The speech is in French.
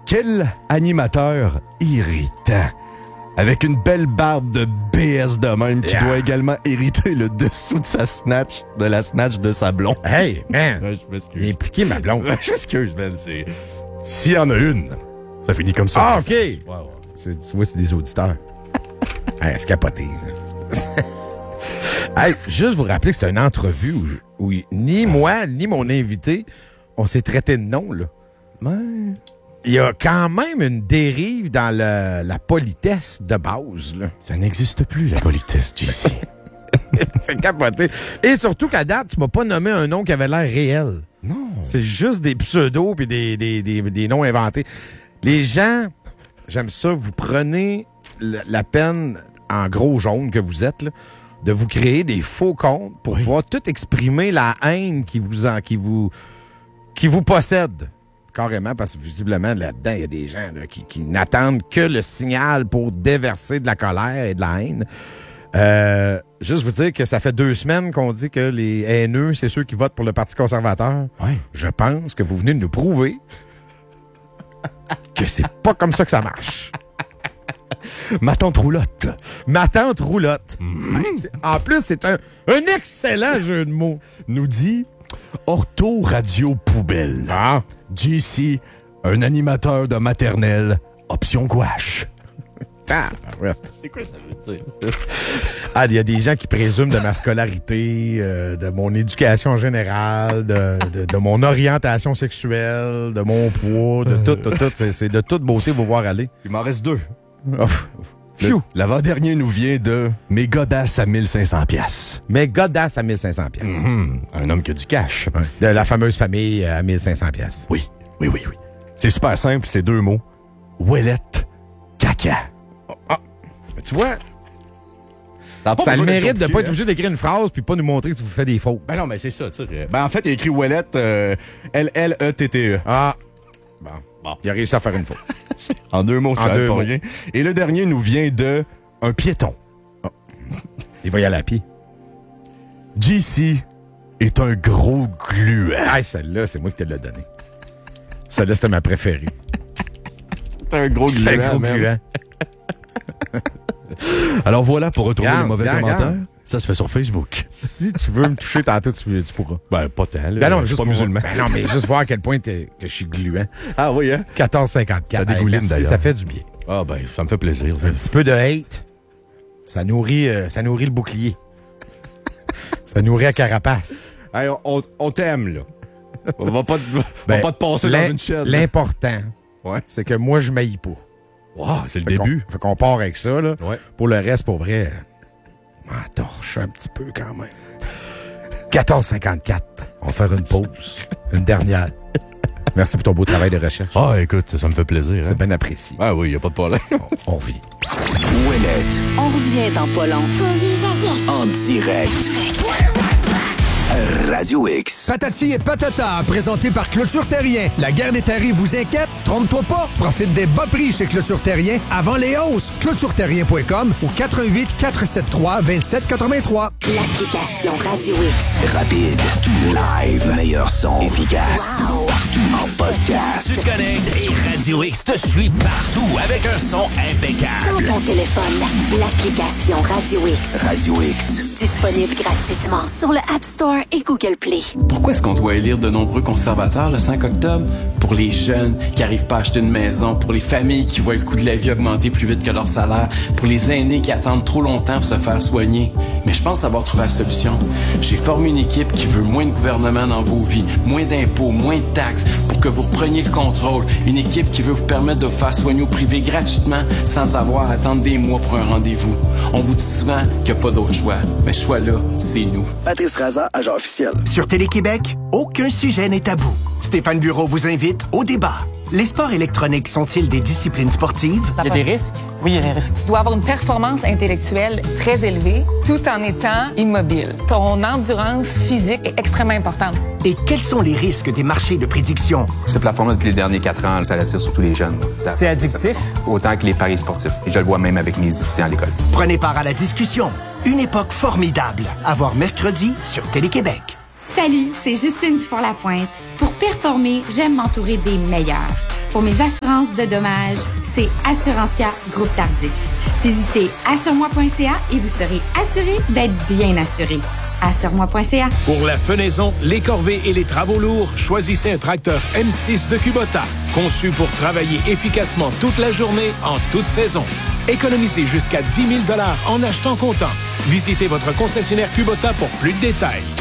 Quel animateur irritant. Avec une belle barbe de BS de même qui doit également hériter le dessous de sa snatch, de la snatch de sa blonde. Hey, man! Ouais, je m'excuse. Il a impliqué ma blonde. Je m'excuse, man. S'il y en a une, ça finit comme ça. Ah, OK! Wow. Tu vois, c'est des auditeurs. Hey, c'est capoté. Hey, juste vous rappeler que c'est une entrevue où ni moi, ni mon invité, on s'est traité de nom, là. Ouais. Il y a quand même une dérive dans la politesse de base, là. Ça n'existe plus, la politesse, JC. C'est capoté. Et surtout qu'à date, tu m'as pas nommé un nom qui avait l'air réel. Non. C'est juste des pseudos puis des noms inventés. Les gens, j'aime ça, vous prenez la peine, en gros jaune que vous êtes, là, de vous créer des faux comptes pour pouvoir tout exprimer la haine qui vous possède. Carrément, parce que visiblement, là-dedans, il y a des gens là, qui n'attendent que le signal pour déverser de la colère et de la haine. Juste vous dire que ça fait 2 semaines qu'on dit que les haineux, c'est ceux qui votent pour le Parti conservateur. Ouais. Je pense que vous venez de nous prouver que c'est pas comme ça que ça marche. Ma tante Roulotte. Ma tante Roulotte. En plus, c'est un excellent jeu de mots. Nous dit Ortho Radio Poubelle. Ah. JC, un animateur de maternelle, option gouache. C'est quoi ça veut dire, ça? Ah, il y a des gens qui présument de ma scolarité, de mon éducation générale, de mon orientation sexuelle, de mon poids, de tout. C'est de toute beauté vous voir aller. Il m'en reste 2. L'avant-dernier L'avant-dernier nous vient de mes godasses à 1500 pièces. Mais godasses à 1500 pièces. Un homme qui a du cash. Ouais. De la fameuse famille à 1500 pièces. Oui. C'est super simple, c'est 2 mots. Ouellette, caca. Mais tu vois, Ça ça a le mérite de pas être obligé d'écrire une phrase puis pas nous montrer si vous faites des fautes. Ben non, mais c'est ça, tu sais. Ben en fait, il a écrit Ouellette, L-L-E-T-T-E. Ah, bon. Il a réussi à faire une faute. En 2 mots, c'est En quand même 2 pas mots. rien. Et le dernier nous vient de un piéton. Il va y aller à pied. JC est un gros gluant. Ah, celle-là, c'est moi qui te l'ai donnée. Celle-là, c'était ma préférée. C'est un gros Un gros man. gluant. Alors voilà, pour retrouver Regarde, les mauvais regarde, commentaires, regarde. ça se fait sur Facebook. Si tu veux me toucher tantôt, tu pourras. Ben, pas tant, là. Ben non, je suis juste pas pour musulman. Ben non, mais juste voir à quel point que je suis gluant. Ah oui, hein? 14,54. Ça dégouline, merci, d'ailleurs. ça fait du bien. Ah ben, ça me fait plaisir. Un petit peu de hate, ça nourrit le bouclier. Ça nourrit la carapace. Hey, on t'aime, là. On va pas te passer dans une chaîne. L'important, Ouais. c'est que moi, je m'haïs pas. Wow, c'est le début. Fait qu'on part avec ça, là. Ouais. Pour le reste, pour vrai, m'en torche un petit peu quand même. 14,54. On va faire une pause. Une dernière. Merci pour ton beau travail de recherche. Ah, écoute, ça me fait plaisir. C'est Hein? bien apprécié. Ah oui, y a pas de problème. On vit. Ouellette, On revient dans pas long. en direct. Radio X. Patati et patata, présenté par Clôture Terrien. La guerre des tarifs vous inquiète? Trompe-toi pas. Profite des bas prix chez Clôture Terrien avant les hausses. ClôtureTerrien.com ou 88 473 2783. L'application Radio X. Rapide, live, meilleur son, efficace. En podcast. Tu te connectes et Radio X te suit partout avec un son impeccable. Dans ton téléphone, l'application Radio X. Radio X. Disponible gratuitement sur le App Store et Google Play. Pourquoi est-ce qu'on doit élire de nombreux conservateurs le 5 octobre? Pour les jeunes qui n'arrivent pas à acheter une maison, pour les familles qui voient le coût de la vie augmenter plus vite que leur salaire, pour les aînés qui attendent trop longtemps pour se faire soigner. Mais je pense avoir trouvé la solution. J'ai formé une équipe qui veut moins de gouvernement dans vos vies, moins d'impôts, moins de taxes, pour que vous repreniez le contrôle. Une équipe qui veut vous permettre de vous faire soigner au privé gratuitement sans avoir à attendre des mois pour un rendez-vous. On vous dit souvent qu'il n'y a pas d'autre choix. Mais ce choix-là, c'est nous. Patrice Raza, agent officiel. Sur Télé-Québec, aucun sujet n'est tabou. Stéphane Bureau vous invite au débat. Les sports électroniques sont-ils des disciplines sportives? Il y a des risques? Oui, il y a des risques. Tu dois avoir une performance intellectuelle très élevée tout en étant immobile. Ton endurance physique est extrêmement importante. Et quels sont les risques des marchés de prédiction? Ce plateforme-là, depuis les derniers 4 ans, ça attire surtout les jeunes. C'est addictif? Autant que les paris sportifs. Et je le vois même avec mes étudiants à l'école. Prenez part à la discussion. Une époque formidable. À voir mercredi sur Télé-Québec. Salut, c'est Justine Dufour-Lapointe. Pour performer, j'aime m'entourer des meilleurs. Pour mes assurances de dommages, c'est Assurantia Groupe Tardif. Visitez assuremoi.ca et vous serez assuré d'être bien assuré. Assuremoi.ca. Pour la fenaison, les corvées et les travaux lourds, choisissez un tracteur M6 de Kubota. Conçu pour travailler efficacement toute la journée, en toute saison. Économisez jusqu'à 10 000 $ en achetant comptant. Visitez votre concessionnaire Kubota pour plus de détails.